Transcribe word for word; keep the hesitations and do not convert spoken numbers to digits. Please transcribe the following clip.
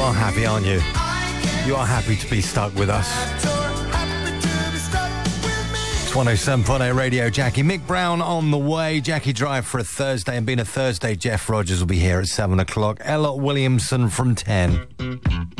are happy, aren't you? You are happy to be stuck with us. It's one oh seven point eight Radio Jackie. Mick Brown on the way. Jackie Drive for a Thursday. And being a Thursday, Jeff Rogers will be here at seven o'clock. Ella Williamson from ten.